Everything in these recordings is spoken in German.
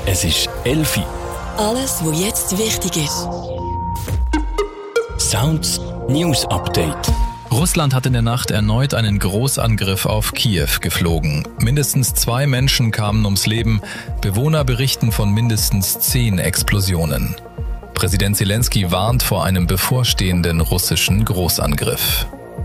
Es ist 11 Uhr. Alles, was jetzt wichtig ist. Sounds News Update. Russland hat in der Nacht erneut einen Großangriff auf Kiew geflogen. Mindestens 2 Menschen kamen ums Leben. Bewohner berichten von mindestens 10 Explosionen. Präsident Zelensky warnt vor einem bevorstehenden russischen Großangriff.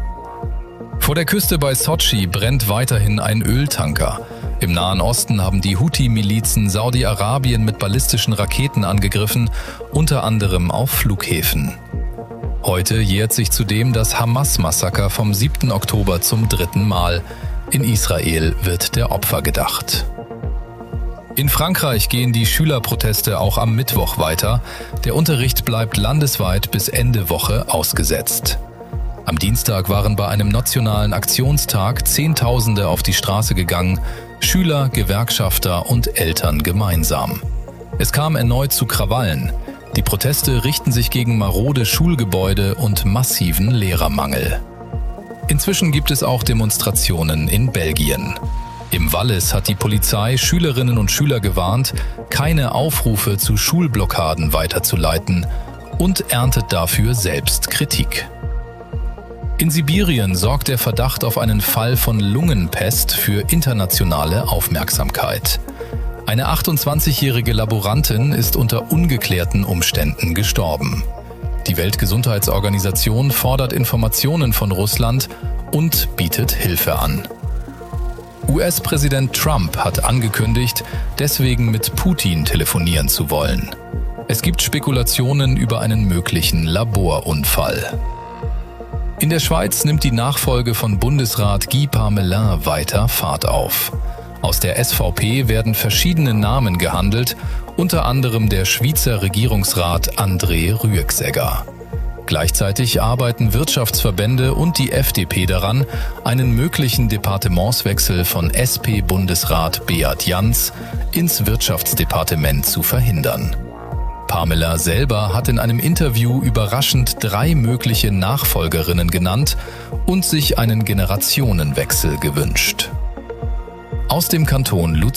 Vor der Küste bei Sotschi brennt weiterhin ein Öltanker. Im Nahen Osten haben die Houthi-Milizen Saudi-Arabien mit ballistischen Raketen angegriffen, unter anderem auf Flughäfen. Heute jährt sich zudem das Hamas-Massaker vom 7. Oktober zum 3. Mal. In Israel wird der Opfer gedacht. In Frankreich gehen die Schülerproteste auch am Mittwoch weiter. Der Unterricht bleibt landesweit bis Ende Woche ausgesetzt. Am Dienstag waren bei einem nationalen Aktionstag Zehntausende auf die Straße gegangen, Schüler, Gewerkschafter und Eltern gemeinsam. Es kam erneut zu Krawallen. Die Proteste richten sich gegen marode Schulgebäude und massiven Lehrermangel. Inzwischen gibt es auch Demonstrationen in Belgien. Im Wallis hat die Polizei Schülerinnen und Schüler gewarnt, keine Aufrufe zu Schulblockaden weiterzuleiten und erntet dafür selbst Kritik. In Sibirien sorgt der Verdacht auf einen Fall von Lungenpest für internationale Aufmerksamkeit. Eine 28-jährige Laborantin ist unter ungeklärten Umständen gestorben. Die Weltgesundheitsorganisation fordert Informationen von Russland und bietet Hilfe an. US-Präsident Trump hat angekündigt, deswegen mit Putin telefonieren zu wollen. Es gibt Spekulationen über einen möglichen Laborunfall. In der Schweiz nimmt die Nachfolge von Bundesrat Guy Parmelin weiter Fahrt auf. Aus der SVP werden verschiedene Namen gehandelt, unter anderem der Schweizer Regierungsrat André Rüegsegger. Gleichzeitig arbeiten Wirtschaftsverbände und die FDP daran, einen möglichen Departementswechsel von SP-Bundesrat Beat Jans ins Wirtschaftsdepartement zu verhindern. Parmelin selber hat in einem Interview überraschend 3 mögliche Nachfolgerinnen genannt und sich einen Generationenwechsel gewünscht. Aus dem Kanton